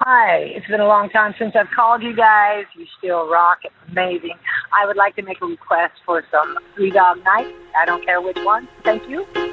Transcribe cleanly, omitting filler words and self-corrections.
Hi, it's been a long time since I've called you guys. You still rock. It's amazing. I would like to make a request for some Three Dog Night. I don't care which one. Thank you.